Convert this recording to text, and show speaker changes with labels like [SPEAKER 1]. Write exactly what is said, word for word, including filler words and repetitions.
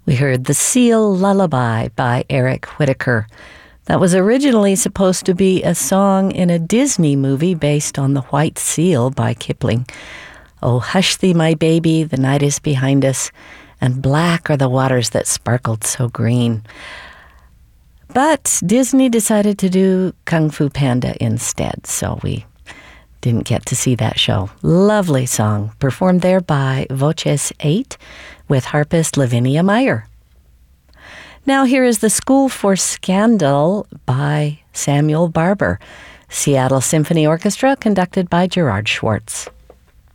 [SPEAKER 1] We heard The Seal Lullaby by Eric Whitacre. That was originally supposed to be a song in a Disney movie based on The White Seal by Kipling. Oh, hush thee, my baby, the night is behind us, and black are the waters that sparkled so green. But Disney decided to do Kung Fu Panda instead, so we didn't get to see that show. Lovely song, performed there by Voces eight with harpist Lavinia Meyer. Now here is The School for Scandal by Samuel Barber, Seattle Symphony Orchestra, conducted by Gerard Schwartz.